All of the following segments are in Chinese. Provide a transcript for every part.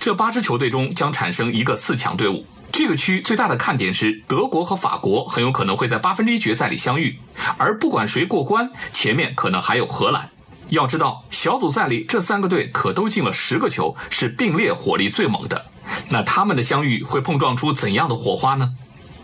这8支球队中将产生一个4强队伍。这个区最大的看点是德国和法国很有可能会在1/8决赛里相遇，而不管谁过关，前面可能还有荷兰。要知道，小组赛里这3个队可都进了10个球，是并列火力最猛的。那他们的相遇会碰撞出怎样的火花呢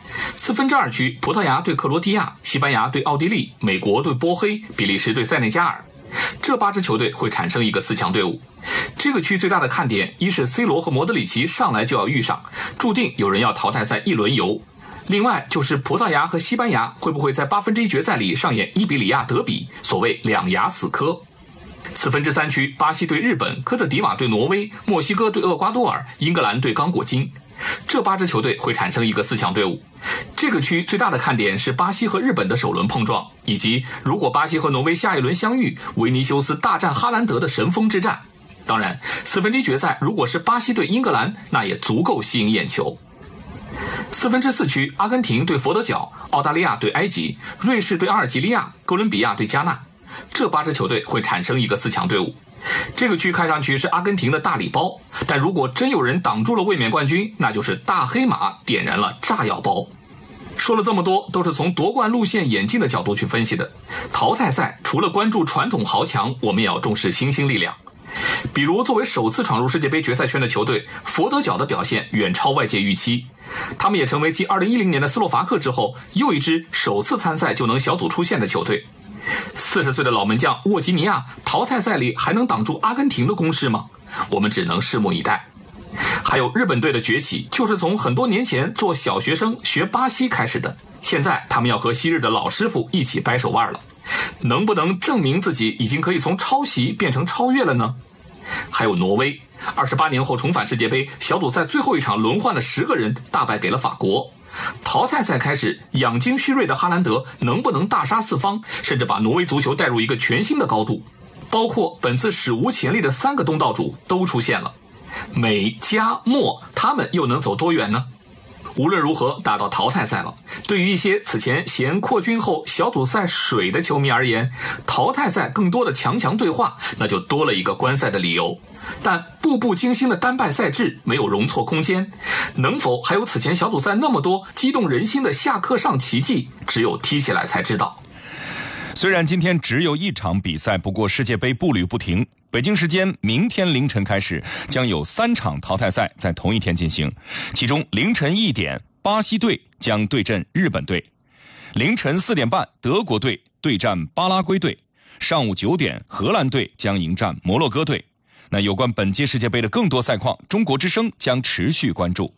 ？2/4区，葡萄牙对克罗地亚，西班牙对奥地利，美国对波黑，比利时对塞内加尔。这8支球队会产生一个4强队伍。这个区最大的看点，一是 C 罗和莫德里奇上来就要遇上，注定有人要淘汰赛一轮游。另外就是葡萄牙和西班牙会不会在1/8决赛里上演伊比里亚德比，所谓两牙死磕。3/4区，巴西对日本，科特迪瓦对挪威，墨西哥对厄瓜多尔，英格兰对刚果金。这8支球队会产生一个4强队伍。这个区最大的看点是巴西和日本的首轮碰撞，以及如果巴西和挪威下一轮相遇，维尼修斯大战哈兰德的神锋之战。当然，1/4决赛如果是巴西对英格兰，那也足够吸引眼球。4/4区，阿根廷对佛得角，澳大利亚对埃及，瑞士对阿尔及利亚，哥伦比亚对加纳。这8支球队会产生一个4强队伍。这个区看上去是阿根廷的大礼包，但如果真有人挡住了卫冕冠军，那就是大黑马点燃了炸药包。说了这么多，都是从夺冠路线演进的角度去分析的。淘汰赛除了关注传统豪强，我们也要重视新兴力量。比如作为首次闯入世界杯决赛圈的球队，佛得角的表现远超外界预期，他们也成为继2010年的斯洛伐克之后，又一支首次参赛就能小组出线的球队。40岁的老门将沃吉尼亚淘汰赛里还能挡住阿根廷的攻势吗？我们只能拭目以待。还有日本队的崛起，就是从很多年前做小学生学巴西开始的，现在他们要和昔日的老师傅一起掰手腕了，能不能证明自己已经可以从抄袭变成超越了呢？还有挪威，28年后重返世界杯，小组赛最后一场轮换了10个人，大败给了法国。淘汰赛开始，养精蓄锐的哈兰德能不能大杀四方，甚至把挪威足球带入一个全新的高度？包括本次史无前例的3个东道主都出现了，美加墨，他们又能走多远呢？无论如何，打到淘汰赛了。对于一些此前嫌扩军后小组赛水的球迷而言，淘汰赛更多的强对话，那就多了一个观赛的理由。但步步惊心的单败赛制没有容错空间，能否还有此前小组赛那么多激动人心的下课上奇迹，只有踢起来才知道。 虽然今天只有1场比赛，不过世界杯步履不停。北京时间明天凌晨开始，将有3场淘汰赛在同一天进行。其中凌晨1点，巴西队将对阵日本队；凌晨4点半，德国队对战巴拉圭队；上午9点，荷兰队将迎战摩洛哥队。那有关本届世界杯的更多赛况，中国之声将持续关注。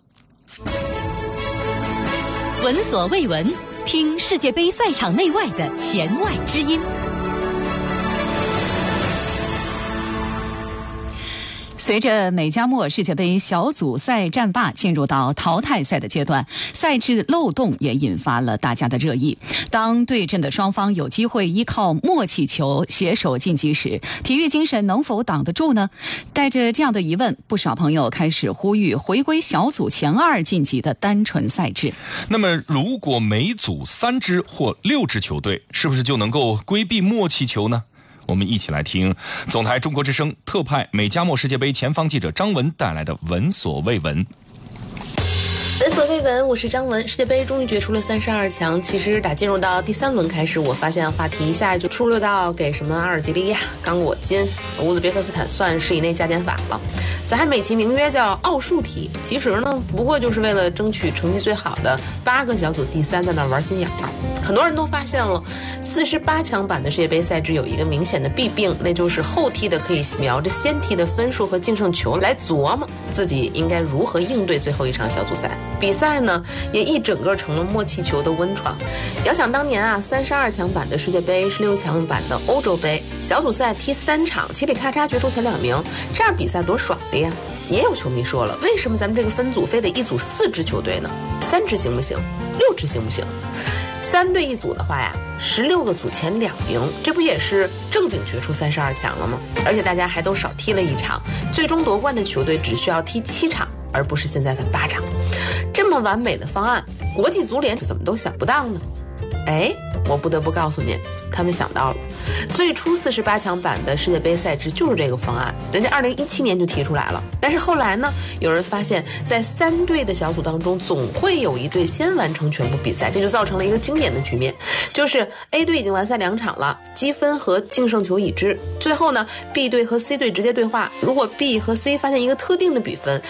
闻所未闻，听世界杯赛场内外的弦外之音。 随着美加墨世界杯小组赛战罢进入到淘汰赛的阶段，赛制漏洞也引发了大家的热议。当对阵的双方有机会依靠默契球携手晋级时，体育精神能否挡得住呢？带着这样的疑问，不少朋友开始呼吁回归小组前2晋级的单纯赛制。 那么如果每组3支或6支球队，是不是就能够规避默契球呢？我们一起来听总台中国之声特派美加墨世界杯前方记者张文带来的闻所未闻。 闻所未闻，我是张文。世界杯终于决出了32强，其实打进入到第3轮开始，我发现话题一下就出溜到给什么阿尔及利亚、刚果金、乌兹别克斯坦算是以内加减法了。咱还美其名曰叫奥数题，其实呢不过就是为了争取成绩最好的8个小组第3在那玩心眼儿。很多人都发现了48强版的世界杯赛制有一个明显的弊病，那就是后踢的可以瞄着先踢的分数和净胜球来琢磨自己应该如何应对最后一场小组赛。比赛呢也一整个成了默契球的温床。遥想当年啊，32强版的世界杯、16强版的欧洲杯，小组赛踢3场，嘁里咔嚓决出前2名，这样比赛多爽的呀！也有球迷说了，为什么咱们这个分组非得一组4支球队呢？3支行不行？6支行不行？3队1组的话呀，16个组前2名，这不也是正经决出32强了吗？而且大家还都少踢了1场，最终夺冠的球队只需要踢7场，而不是现在的8场。这么完美的方案，国际足联怎么都想不到呢？哎， 我不得不告诉您，他们想到了。最初48强版的世界杯赛制就是这个方案，人家2017年就提出来了。但是后来呢，有人发现，在3队的小组当中，总会有一队先完成全部比赛，这就造成了一个经典的局面，就是 A 队已经完赛2场了，积分和净胜球已知。最后呢 ，B 队和 C 队直接对话，如果 B 和 C 发现一个特定的比分，